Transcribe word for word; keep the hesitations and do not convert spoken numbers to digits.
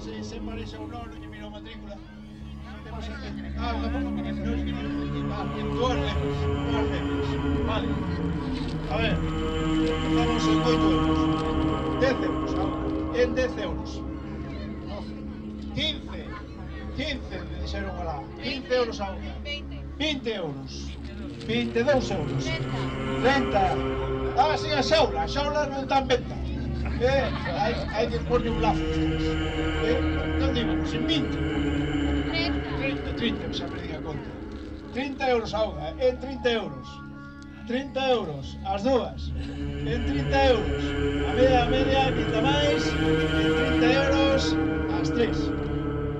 se, se parexa ou non, non lle miro a matrícula. Ah, unha pouco que non lle miro a matrícula. Vale, dúas letras, dúas letras. Vale. A ver, empezamos en oito euros. dez euros, ahora. En dez euros. quince. quince, me dixeron alá. quince euros ahora. vinte euros. vinte e dous euros. treinta. Ah, sí, a xaula. A xaula non está en venta. Eh, hai, hai que porlle un lazo. Eh, non dimos, en vinte. trinta, trinta, xa perdí a conta. trinta euros ahora, en trinta euros. trinta euros, as dúas. En trinta euros. A media, a media, quinta máis. En trinta euros, as tres.